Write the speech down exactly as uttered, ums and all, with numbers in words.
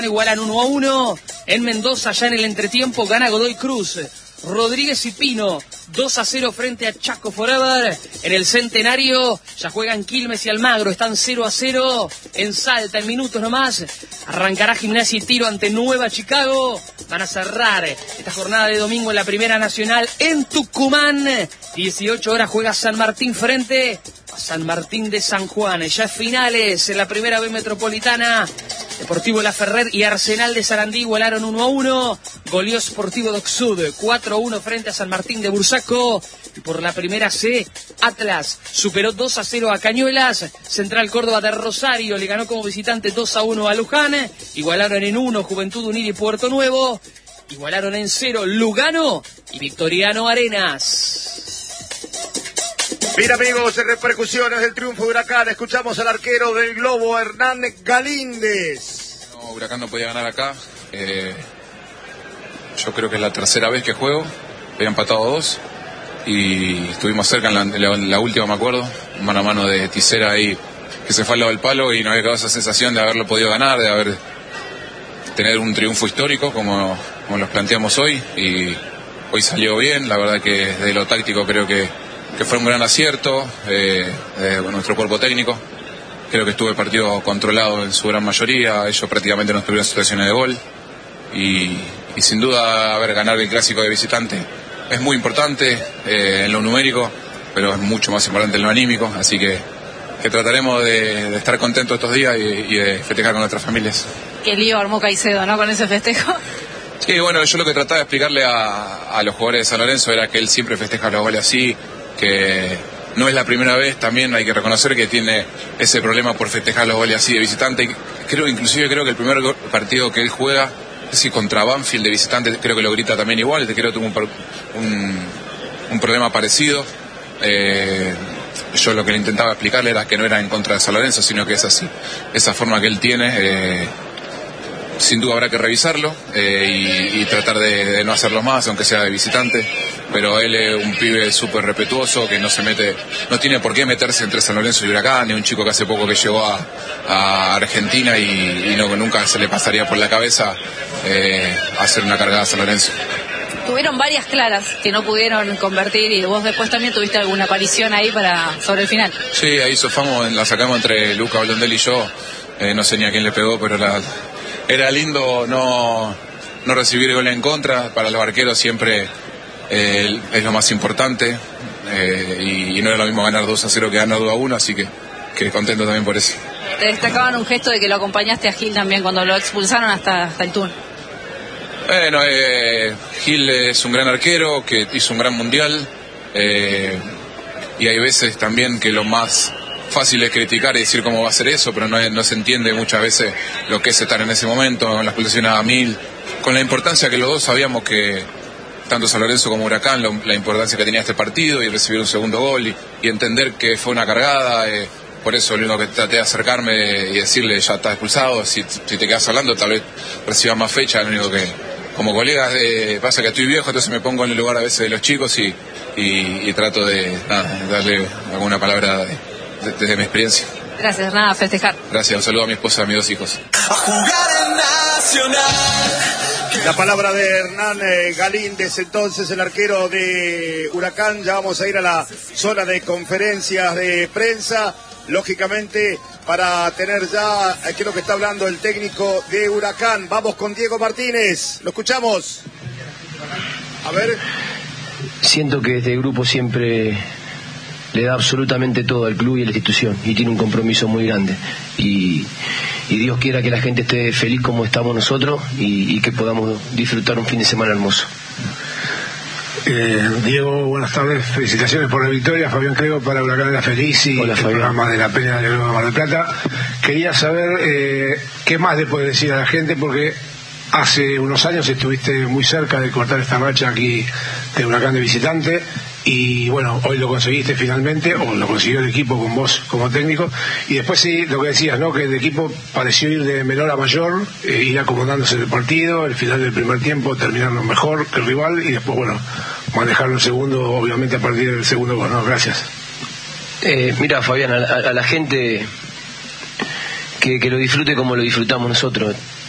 Igualan uno a uno. En Mendoza, ya en el entretiempo, gana Godoy Cruz. Rodríguez y Pino, dos a cero frente a Chaco Forever. En el Centenario, ya juegan Quilmes y Almagro, están cero a cero. En Salta, en minutos nomás, arrancará Gimnasia y Tiro ante Nueva Chicago. Van a cerrar esta jornada de domingo en la Primera Nacional en Tucumán. dieciocho horas juega San Martín frente a San Martín de San Juan. Ya finales en la Primera B Metropolitana. Deportivo La Ferrer y Arsenal de Sarandí igualaron uno a uno. Goleó Sportivo Docsud cuatro a uno frente a San Martín de Bursaco. Y por la Primera C, Atlas superó dos a cero a Cañuelas. Central Córdoba de Rosario le ganó como visitante dos a uno a Luján. Igualaron en uno Juventud Unida y Puerto Nuevo. Igualaron en cero Lugano y Victoriano Arenas. Bien, amigos, en repercusiones del triunfo de Huracán, escuchamos al arquero del Globo, Hernán Galíndez. No, Huracán no podía ganar acá. Eh, yo creo que es la tercera vez que juego. Había empatado dos y estuvimos cerca en la, en la, en la última, me acuerdo. Mano a mano de Tisera ahí, que se fue al lado del palo y no había quedado esa sensación de haberlo podido ganar, de haber tener un triunfo histórico como, como los planteamos hoy. Y hoy salió bien, la verdad que de lo táctico creo que que fue un gran acierto eh, de nuestro cuerpo técnico. Creo que estuvo el partido controlado en su gran mayoría, ellos prácticamente no tuvieron situaciones de gol y, y sin duda, a ver, ganar el clásico de visitante es muy importante eh, en lo numérico, pero es mucho más importante en lo anímico, así que, que trataremos de, de estar contentos estos días y, y de festejar con nuestras familias. Qué lío armó Caicedo, ¿no?, con ese festejo. Sí, bueno, yo lo que trataba de explicarle a, a los jugadores de San Lorenzo era que él siempre festeja los goles así, que no es la primera vez, también hay que reconocer que tiene ese problema por festejar los goles así de visitante. Creo, inclusive creo que el primer partido que él juega, es decir, contra Banfield de visitante, creo que lo grita también igual, creo que tuvo un, un, un problema parecido. Eh, yo lo que le intentaba explicarle era que no era en contra de San Lorenzo, sino que es así, esa forma que él tiene. Eh, sin duda habrá que revisarlo eh, y, y tratar de, de no hacerlo más, aunque sea de visitante, pero él es un pibe súper respetuoso que no se mete, no tiene por qué meterse entre San Lorenzo y Huracán. Es un chico que hace poco que llegó a, a Argentina y, y no, nunca se le pasaría por la cabeza eh, hacer una cargada a San Lorenzo. Tuvieron varias claras que no pudieron convertir y vos después también tuviste alguna aparición ahí para sobre el final. Sí, ahí sofamos, la sacamos entre Luca Blondelli y yo, eh, no sé ni a quién le pegó, pero la... Era lindo no, no recibir gol en contra. Para los arqueros siempre eh, es lo más importante eh, y, y no era lo mismo ganar dos a cero que ganar dos a uno, así que, que contento también por eso. Te destacaban un gesto de que lo acompañaste a Gil también cuando lo expulsaron hasta, hasta el túnel. Bueno, eh, Gil es un gran arquero que hizo un gran mundial eh, y hay veces también que lo más fácil es criticar y decir cómo va a ser eso, pero no, no se entiende muchas veces lo que es estar en ese momento, con las expulsiones a mil, con la importancia que los dos sabíamos que, tanto San Lorenzo como Huracán, lo, la importancia que tenía este partido y recibir un segundo gol y, y entender que fue una cargada, eh, por eso lo único que traté de acercarme y decirle ya está expulsado, si, si te quedas hablando tal vez recibas más fecha, lo único que, como colegas, eh, pasa que estoy viejo, entonces me pongo en el lugar a veces de los chicos y, y, y trato de nada, darle alguna palabra de, desde de mi experiencia. Gracias, nada, a festejar. Gracias, un saludo a mi esposa y a mis dos hijos. A jugar en Nacional. La palabra de Hernán eh, Galíndez, entonces el arquero de Huracán. Ya vamos a ir a la zona de conferencias de prensa, lógicamente para tener ya, eh, creo que está hablando el técnico de Huracán. Vamos con Diego Martínez, lo escuchamos. A ver. Siento que este grupo siempre le da absolutamente todo al club y a la institución y tiene un compromiso muy grande y, y Dios quiera que la gente esté feliz como estamos nosotros y, y que podamos disfrutar un fin de semana hermoso. Eh, Diego, buenas tardes, felicitaciones por la victoria. Fabián Crego para Huracán de la Feliz y Hola, el Fabián. programa de la Peña de Mar del Plata. Quería saber eh, qué más le puedes decir a la gente, porque hace unos años estuviste muy cerca de cortar esta racha aquí de Huracán de visitante y bueno, hoy lo conseguiste finalmente, o lo consiguió el equipo con vos como técnico, y después sí, lo que decías, ¿no?, que el equipo pareció ir de menor a mayor, eh, ir acomodándose en el partido, el final del primer tiempo terminando mejor que el rival y después, bueno, manejarlo el segundo, obviamente a partir del segundo gol, ¿no? Gracias. Eh, mira, Fabián, a, a, a la gente que, que lo disfrute como lo disfrutamos nosotros.